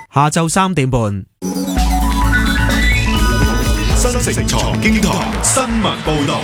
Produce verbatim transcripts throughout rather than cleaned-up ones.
下晝三點半。 新城財經台新聞報道。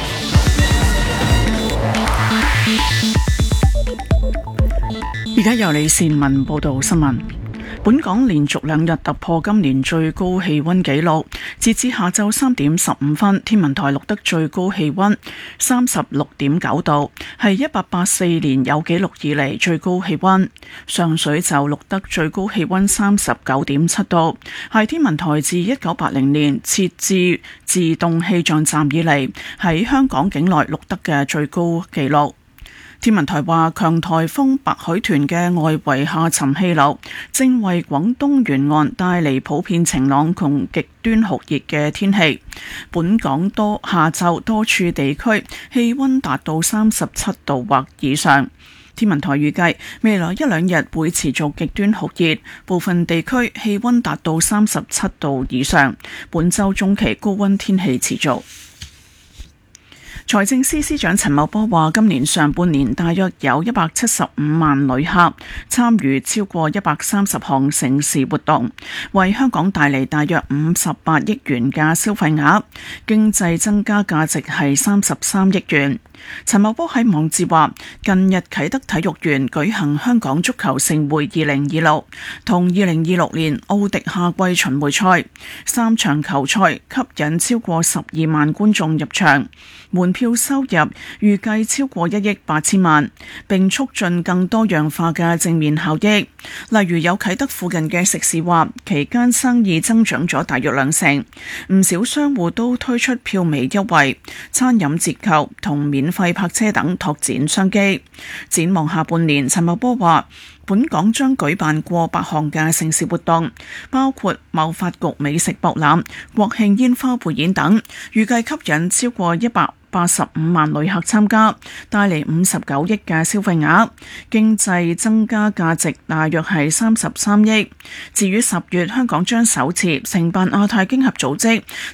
而家由李善文報道新聞。本港連續兩日突破今年最高氣溫紀錄，截至下晝三點十五分，天文台錄得最高氣溫三十六點九度，係一八八四年有紀錄以嚟最高氣溫。上水就錄得最高氣溫三十九點七度，係天文台自一九八零年設置自動氣象站以嚟喺香港境內錄得嘅最高紀錄。天文台話，強颱風白海豚嘅外圍下沉氣流正為廣東沿岸帶嚟普遍晴朗同極端酷熱嘅天氣。本港多下晝多處地區氣溫達到三十七度或以上。天文台預計未來一兩日會持續極端酷熱，部分地區氣溫達到三十七度以上。本週中期高溫天氣持續。財政司司長陳茂波話，今年上半年大約有一百七十五萬旅客參與超過一百三十項盛事活動，為香港帶嚟大約五十八億元嘅消費額，經濟增加價值係三十三億元。陳茂波喺網誌話，近日啟德體育園舉行香港足球盛會二零二六同二零二六年奧迪夏季巡迴賽，三場球賽吸引超過十二萬觀眾入場，門票收入預計超過一億八千萬，並促進更多樣化嘅正面效益。例如有啟德附近嘅食肆話，期間生意增長咗大約兩成，唔少商戶都推出票尾優惠、餐飲折扣同免費泊車等拓展商機。展望下半年，陳茂波話，本港將舉辦過百項嘅盛事活動，包括貿發局美食博覽、國慶煙花匯演等，預計吸引超過一百八十五萬旅客參加，帶嚟五十九億嘅消費額，經濟增加價值大約係三十三億。至於十月，香港將首次承辦亞太經合組織